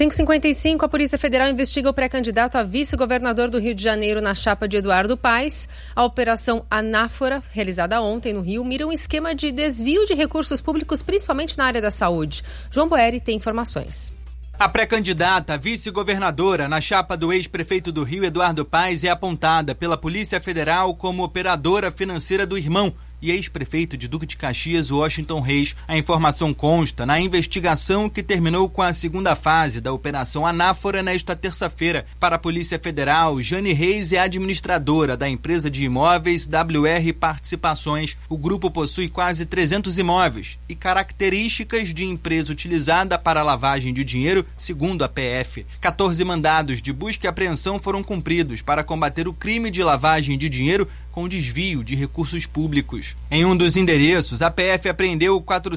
5h55, a Polícia Federal investiga o pré-candidato a vice-governador do Rio de Janeiro na chapa de Eduardo Paes. A Operação Anáfora, realizada ontem no Rio, mira um esquema de desvio de recursos públicos, principalmente na área da saúde. João Boeri tem informações. A pré-candidata a vice-governadora na chapa do ex-prefeito do Rio, Eduardo Paes, é apontada pela Polícia Federal como operadora financeira do irmão e ex-prefeito de Duque de Caxias, Washington Reis. A informação consta na investigação que terminou com a segunda fase da Operação Anáfora nesta terça-feira. Para a Polícia Federal, Jane Reis é administradora da empresa de imóveis WR Participações. O grupo possui quase 300 imóveis e características de empresa utilizada para lavagem de dinheiro, segundo a PF. 14 mandados de busca e apreensão foram cumpridos para combater o crime de lavagem de dinheiro com desvio de recursos públicos. Em um dos endereços, a PF apreendeu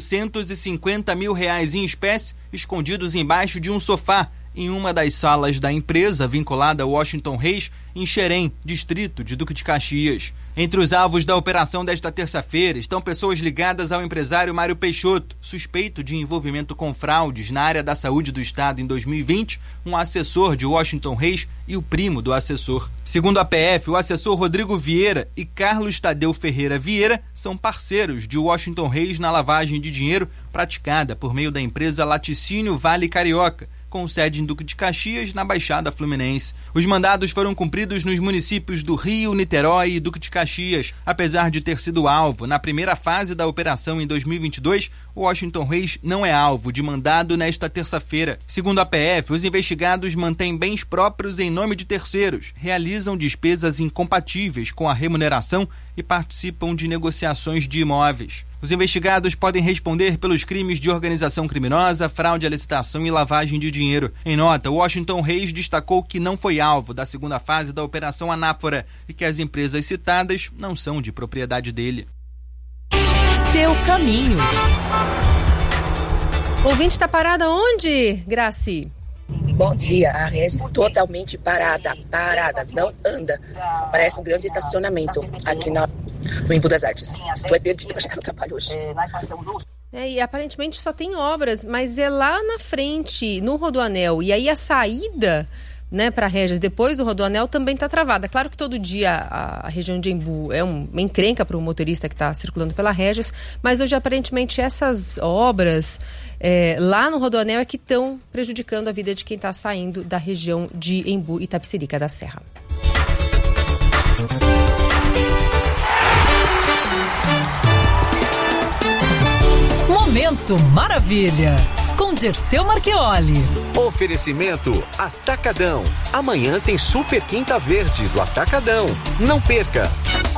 R$450 mil em espécie, escondidos embaixo de um sofá, em uma das salas da empresa vinculada a Washington Reis, em Xerém, distrito de Duque de Caxias. Entre os alvos da operação desta terça-feira estão pessoas ligadas ao empresário Mário Peixoto, suspeito de envolvimento com fraudes na área da saúde do estado em 2020, um assessor de Washington Reis e o primo do assessor. Segundo a PF, o assessor Rodrigo Vieira e Carlos Tadeu Ferreira Vieira são parceiros de Washington Reis na lavagem de dinheiro praticada por meio da empresa Laticínio Vale Carioca, com sede em Duque de Caxias, na Baixada Fluminense. Os mandados foram cumpridos nos municípios do Rio, Niterói e Duque de Caxias. Apesar de ter sido alvo na primeira fase da operação em 2022, Washington Reis não é alvo de mandado nesta terça-feira. Segundo a PF, os investigados mantêm bens próprios em nome de terceiros, realizam despesas incompatíveis com a remuneração e participam de negociações de imóveis. Os investigados podem responder pelos crimes de organização criminosa, fraude à licitação e lavagem de dinheiro. Em nota, Washington Reis destacou que não foi alvo da segunda fase da Operação Anáfora e que as empresas citadas não são de propriedade dele. Seu caminho. O ouvinte está parada onde, Graci? Bom dia, a Regis totalmente parada, não anda. Parece um grande estacionamento aqui no Embu das Artes. Estou perdido para chegar no trabalho hoje. E aparentemente só tem obras, mas é lá na frente, no Rodoanel. E aí a saída, né, para Regis, depois do Rodoanel, também está travada. Claro que todo dia a região de Embu é uma encrenca para o motorista que está circulando pela Regis, mas hoje aparentemente essas obras lá no Rodoanel é que estão prejudicando a vida de quem está saindo da região de Embu e Itapecerica da Serra. Momento Maravilha, com Dirceu Marchioli. Oferecimento Atacadão. Amanhã tem Super Quinta Verde do Atacadão. Não perca!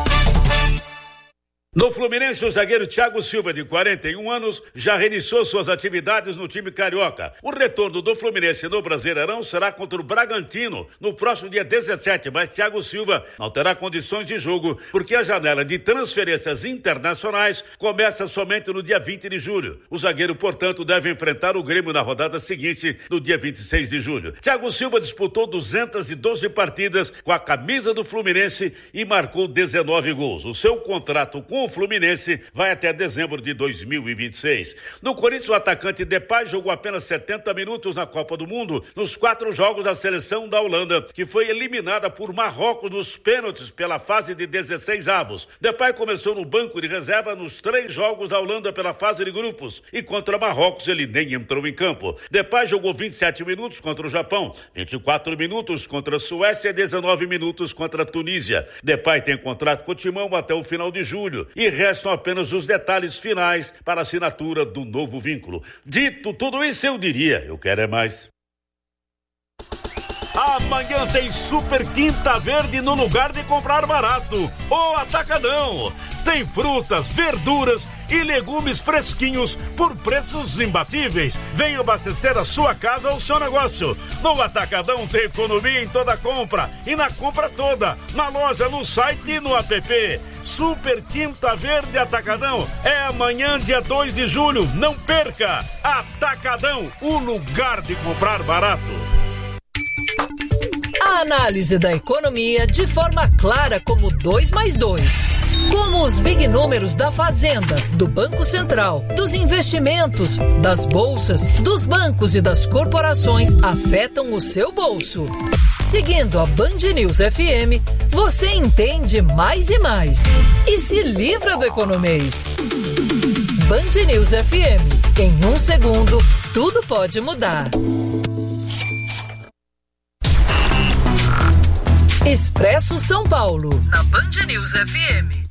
No Fluminense, o zagueiro Thiago Silva, de 41 anos, já reiniciou suas atividades no time carioca. O retorno do Fluminense no Brasileirão será contra o Bragantino no próximo dia 17, mas Thiago Silva não terá condições de jogo porque a janela de transferências internacionais começa somente no dia 20 de julho. O zagueiro, portanto, deve enfrentar o Grêmio na rodada seguinte, no dia 26 de julho. Thiago Silva disputou 212 partidas com a camisa do Fluminense e marcou 19 gols. O seu contrato com o Fluminense vai até dezembro de 2026. No Corinthians, o atacante Depay jogou apenas 70 minutos na Copa do Mundo nos 4 jogos da seleção da Holanda, que foi eliminada por Marrocos nos pênaltis pela fase de 16avos. Depay começou no banco de reserva nos 3 jogos da Holanda pela fase de grupos e contra Marrocos ele nem entrou em campo. Depay jogou 27 minutos contra o Japão, 24 minutos contra a Suécia e 19 minutos contra a Tunísia. Depay tem contrato com o Timão até o final de julho e restam apenas os detalhes finais para a assinatura do novo vínculo. Dito tudo isso, eu diria, eu quero é mais. Amanhã tem Super Quinta Verde no lugar de comprar barato. O Atacadão. Tem frutas, verduras e legumes fresquinhos por preços imbatíveis. Venha abastecer a sua casa ou o seu negócio. No Atacadão tem economia em toda compra e na compra toda. Na loja, no site e no app. Super Quinta Verde Atacadão. É amanhã, dia 2 de julho. Não perca! Atacadão, o lugar de comprar barato. A análise da economia de forma clara como 2 mais 2. Como os big números da Fazenda, do Banco Central, dos investimentos, das bolsas, dos bancos e das corporações afetam o seu bolso. Seguindo a Band News FM, você entende mais e mais e se livra do economês. Band News FM. Em 1 segundo, tudo pode mudar. Expresso São Paulo, na Band News FM.